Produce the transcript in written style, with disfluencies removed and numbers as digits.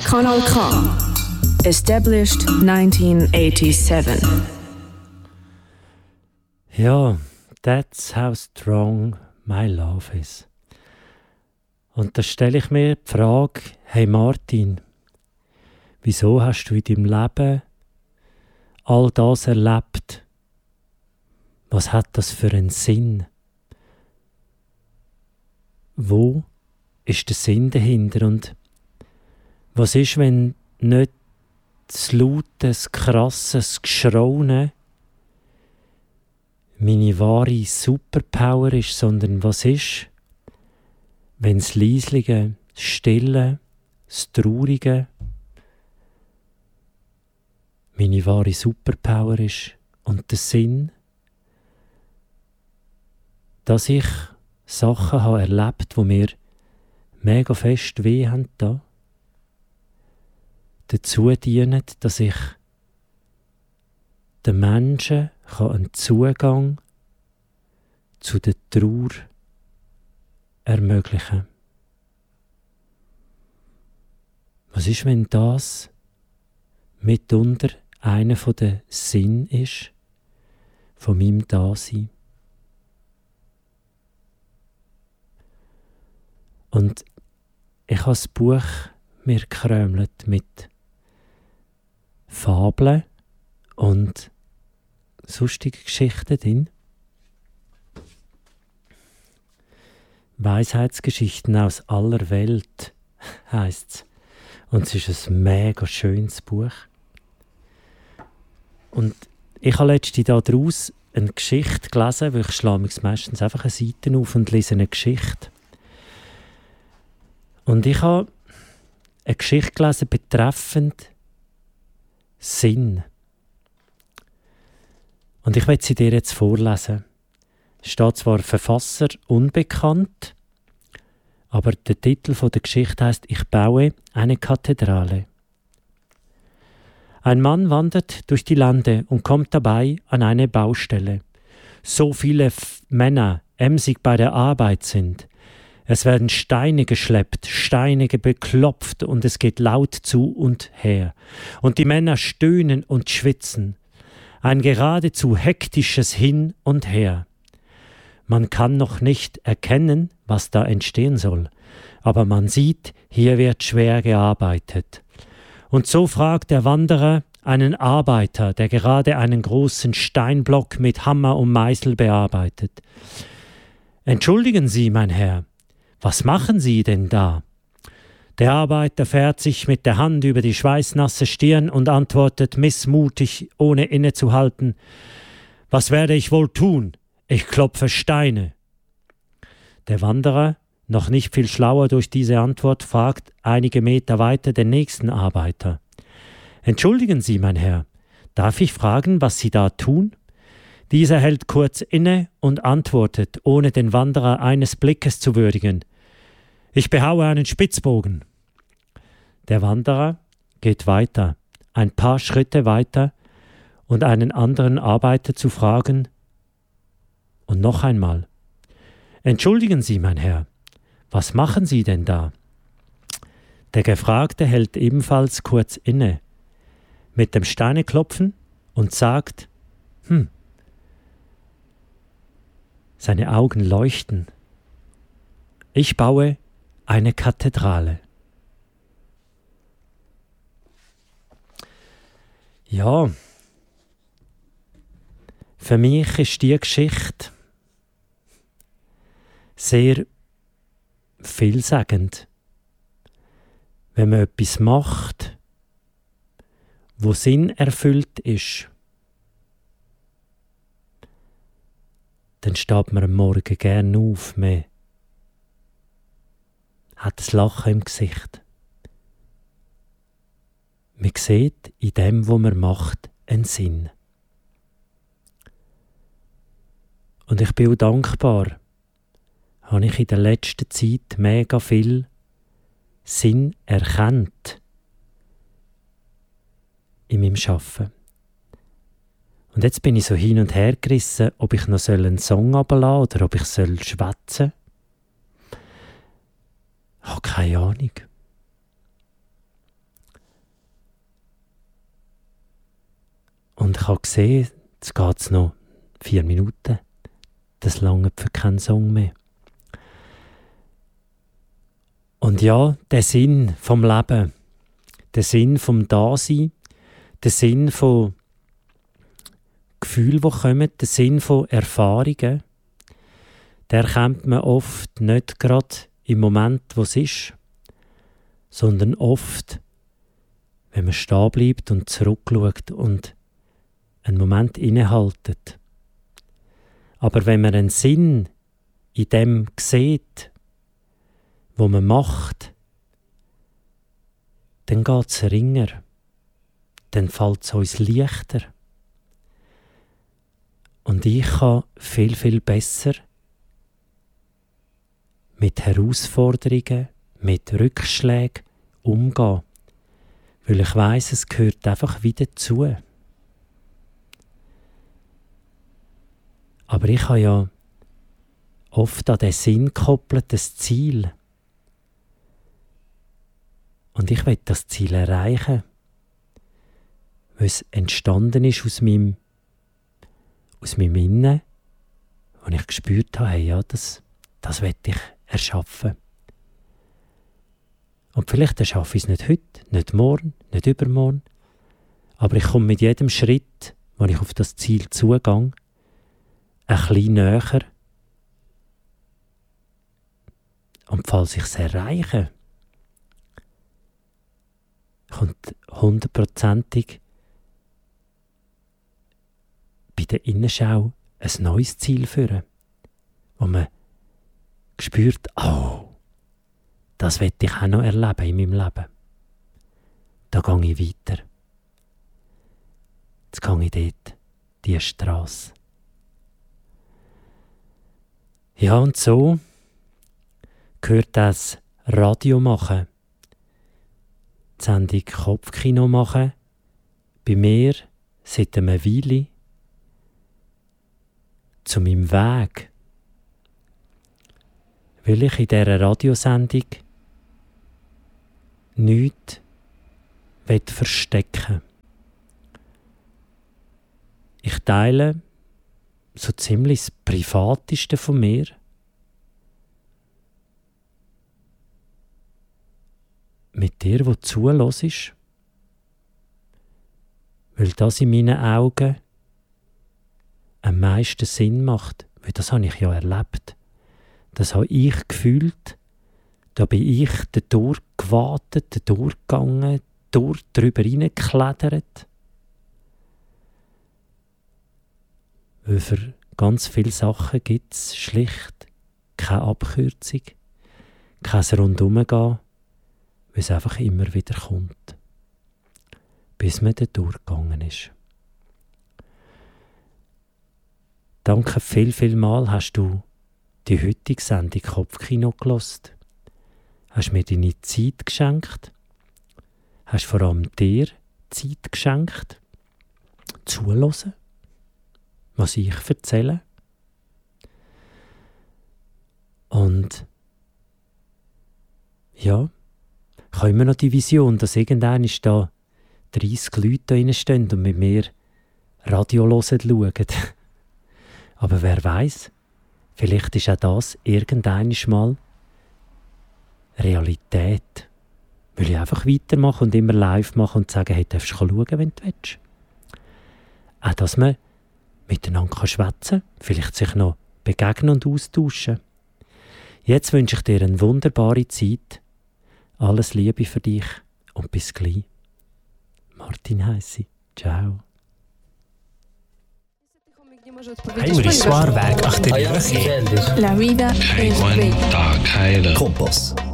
Kanal K. Established 1987. Ja, that's how strong my love is. Und da stelle ich mir die Frage, hey Martin, wieso hast du in deinem Leben all das erlebt? Was hat das für einen Sinn? Wo ist der Sinn dahinter? Und was ist, wenn nicht das laute, das krasse, das Geschraune meine wahre Superpower ist, sondern was ist, wenn das Leislige, das Stille, das Traurige meine wahre Superpower ist und der Sinn, dass ich Sachen habe erlebt, die mir mega fest weh haben da, dazu dienen, dass ich den Menschen einen Zugang zu der Trauer ermöglichen. Was ist, wenn das mitunter einer der Sinn ist von meinem Dasein? Und ich habe das Buch mir gekrömelt mit Fabeln und sonstige Geschichten drin. Weisheitsgeschichten aus aller Welt heisst es. Und es ist ein mega schönes Buch. Und ich habe letztens daraus eine Geschichte gelesen, weil ich schlage meistens einfach eine Seite auf und lese eine Geschichte. Und ich habe eine Geschichte gelesen betreffend Sinn. Und ich werde sie dir jetzt vorlesen. Es steht zwar Verfasser unbekannt, aber der Titel der Geschichte heißt: Ich baue eine Kathedrale. Ein Mann wandert durch die Lande und kommt dabei an eine Baustelle. So viele Männer emsig bei der Arbeit sind. Es werden Steine geschleppt, Steine beklopft und es geht laut zu und her. Und die Männer stöhnen und schwitzen. Ein geradezu hektisches Hin und Her. Man kann noch nicht erkennen, was da entstehen soll, aber man sieht, hier wird schwer gearbeitet. Und so fragt der Wanderer einen Arbeiter, der gerade einen großen Steinblock mit Hammer und Meißel bearbeitet. »Entschuldigen Sie, mein Herr, was machen Sie denn da?« Der Arbeiter fährt sich mit der Hand über die schweißnasse Stirn und antwortet missmutig, ohne innezuhalten: »Was werde ich wohl tun? Ich klopfe Steine.« Der Wanderer, noch nicht viel schlauer durch diese Antwort, fragt einige Meter weiter den nächsten Arbeiter: »Entschuldigen Sie, mein Herr, darf ich fragen, was Sie da tun?« Dieser hält kurz inne und antwortet, ohne den Wanderer eines Blickes zu würdigen: »Ich behaue einen Spitzbogen.« Der Wanderer geht weiter, ein paar Schritte weiter, und einen anderen Arbeiter zu fragen, und noch einmal: »Entschuldigen Sie, mein Herr, was machen Sie denn da?« Der Gefragte hält ebenfalls kurz inne, mit dem Steineklopfen, und sagt: Seine Augen leuchten. »Ich baue eine Kathedrale.« Ja, für mich ist die Geschichte sehr vielsagend. Wenn man etwas macht, wo Sinn erfüllt ist, dann steht man am Morgen gerne auf, man hat das Lachen im Gesicht. Man sieht in dem, was man macht, einen Sinn. Und ich bin auch dankbar, habe ich in der letzten Zeit mega viel Sinn erkannt in meinem Arbeiten. Und jetzt bin ich so hin und her gerissen, ob ich noch einen Song runterlassen oder ob ich schwätzen soll. Ich habe keine Ahnung. ich habe gesehen, jetzt geht es noch 4 Minuten. Das lange für keinen Song mehr. Und ja, der Sinn vom Leben, der Sinn vom Dasein, der Sinn von Gefühlen, die kommen, der Sinn von Erfahrungen, der erkennt man oft nicht gerade im Moment, wo es ist, sondern oft, wenn man stehen bleibt und zurückschaut und einen Moment innehaltet. Aber wenn man einen Sinn in dem sieht, wo man macht, dann geht es ringer. Dann fällt es uns leichter. Und ich kann viel, viel besser mit Herausforderungen, mit Rückschlägen umgehen. Weil ich weiss, es gehört einfach wieder dazu. Aber ich habe ja oft an den Sinn gekoppelt, das Ziel. Und ich will das Ziel erreichen, weil es entstanden ist aus meinem Innen, wo ich gespürt habe, hey, ja, das will ich erschaffen. Und vielleicht erschaffe ich es nicht heute, nicht morgen, nicht übermorgen, aber ich komme mit jedem Schritt, wenn ich auf das Ziel zugehe, ein bisschen näher. Und falls ich es erreiche, kommt 100%ig bei der Innenschau ein neues Ziel führen, wo man spürt, oh, das will ich auch noch erleben in meinem Leben. Da gehe ich weiter. Jetzt gehe ich dort, diese Strasse. Ja, und so gehört das Radio machen, die Sendung Kopfkino machen, bei mir seit einer Weile zu meinem Weg. Weil ich in dieser Radiosendung nichts verstecken will. Ich teile so ziemlich das Privateste von mir. Mit dir, der zuhörst. Weil das in meinen Augen am meisten Sinn macht. Weil das habe ich ja erlebt. Das habe ich gefühlt. Da bin ich dadurch gewartet, dadurch gegangen, drüber hineingeklettert. Weil für ganz viele Sachen gibt es schlicht keine Abkürzung, kein Rundumgehen, weil es einfach immer wieder kommt, bis man da durchgegangen ist. Danke viel mal, hast du die heutige Sendung Kopfkino gehört. Hast mir deine Zeit geschenkt. Hast vor allem dir Zeit geschenkt. Zuhören, was ich erzähle. Und ja, ich habe immer noch die Vision, dass irgendwann da 30 Leute da reinstehen und mit mir Radio hören schauen. Aber wer weiß, vielleicht ist auch das irgendwann mal Realität. Will ich einfach weitermachen und immer live machen und sagen, hey, darfst du schauen, wenn du willst. Auch, dass man miteinander schwätzen kann, vielleicht sich noch begegnen und austauschen. Jetzt wünsche ich dir eine wunderbare Zeit. Alles Liebe für dich und bis gleich. Martin Heissi. Ciao. Heimrich Soir werk achter de rug. La vida es bella. Kompass.